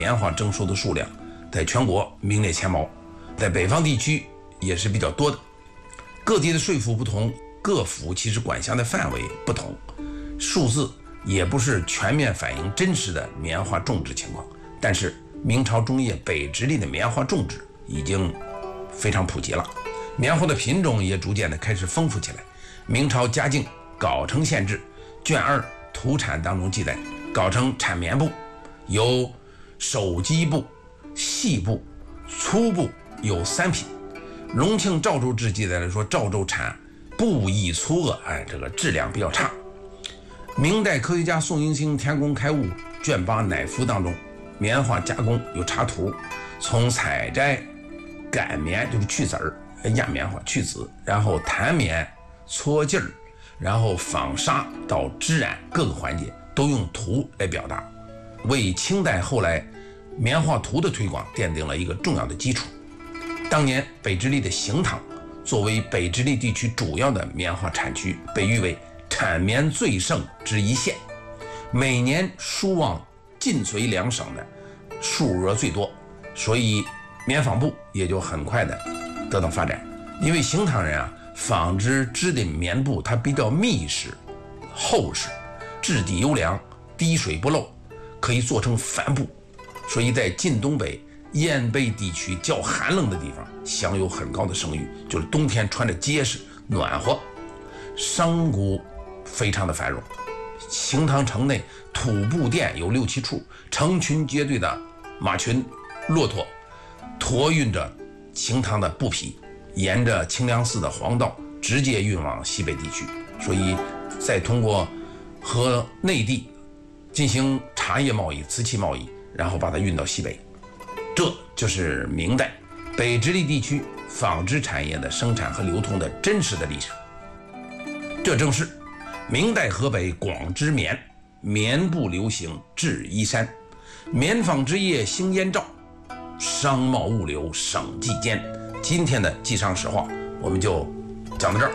棉花征收的数量在全国名列前茅，在北方地区也是比较多的。各地的税赋不同，各府其实管辖的范围不同，数字也不是全面反映真实的棉花种植情况。但是明朝中叶北直隶的棉花种植已经非常普及了，棉花的品种也逐渐的开始丰富起来。明朝嘉靖藁城县志卷2土产当中记载，藁城产棉布，有手机布、细布、粗布有3品。隆庆赵州志记载了说，赵州产布艺粗恶，这个质量比较差。明代科学家宋英星《天工开物》卷8乃服当中，棉花加工有插图，从采摘、擀棉就是去籽儿、压棉花去籽，然后弹棉、搓劲儿，然后纺纱到织染各个环节都用图来表达，为清代后来棉花图的推广奠定了一个重要的基础。当年北直隶的行堂作为北直隶地区主要的棉花产区，被誉为产棉最盛之一县，每年输往晋绥两省的数额最多，所以棉纺布也就很快的得到发展。因为行堂人纺织的棉布它比较密实厚实，质地优良，滴水不漏，可以做成帆布，所以在晋东北燕北地区较寒冷的地方享有很高的声誉，就是冬天穿着结实暖和。商贾非常的繁荣，行堂城内土布店有6、7处，成群结队的马群、骆驼驮运着行堂的布匹，沿着清凉寺的黄道直接运往西北地区，所以再通过和内地进行茶叶贸易、瓷器贸易，然后把它运到西北。这就是明代北直隶地区纺织产业的生产和流通的真实的历史。这正是明代河北广织棉，棉布流行至衣衫，棉纺织业兴燕赵，商贸物流省际间。今天的记商史话我们就讲到这儿。